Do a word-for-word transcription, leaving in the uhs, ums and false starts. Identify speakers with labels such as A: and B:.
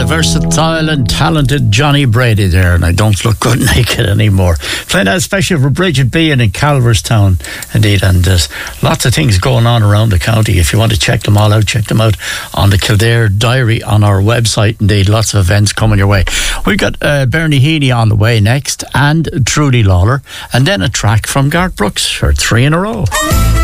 A: versatile and talented Johnny Brady there, and I don't look good naked anymore. Playing that especially for Bridget Bean in Calverstown, indeed, and there's lots of things going on around the county. If you want to check them all out, check them out on the Kildare Diary on our website. Indeed, lots of events coming your way. We've got uh, Bernie Heaney on the way next, and Trudy Lawler, and then a track from Garth Brooks for three in a row.